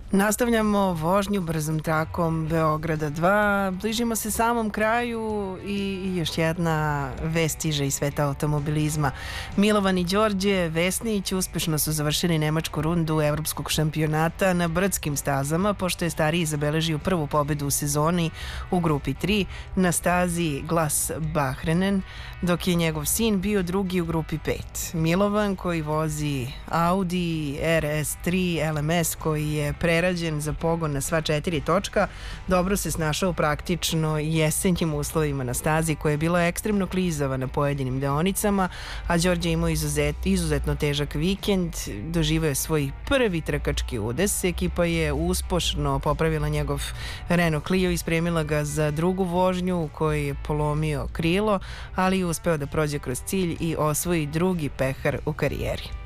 Nastavljamo vožnju brzom trakom Beograda 2. Bližimo se samom kraju i još jedna vest stiže iz sveta automobilizma. Milovan i Đorđe Vesnić uspešno su završili nemačku rundu evropskog šampionata na brdskim stazama, pošto je stariji zabeležio prvu pobedu u sezoni u grupi 3 na stazi Glas Bahrenen, dok je njegov sin bio drugi u grupi 5. Milovan, koji vozi Audi RS3 LMS, koji je prerađen za pogon na sva 4 točka, dobro se snašao praktično jesenjim uslovima na stazi, koja je bila ekstremno klizava na pojedinim deonicama, a Đorđe imao izuzetno težak vikend, doživao je svoj prvi trkački udes. Ekipa je uspešno popravila njegov Renault Clio i spremila ga za drugu vožnju u kojoj je polomio krilo, ali je uspeo da prođe kroz cilj i osvoji drugi pehar u karijeri.